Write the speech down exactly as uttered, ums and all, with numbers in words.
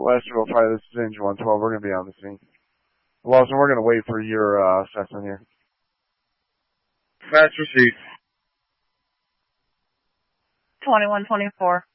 Westerville, Fire, this is Engine one twelve. We're going to be on the scene. Lawson, we're going to wait for your uh, assessment here. Fast received. twenty-one twenty-four.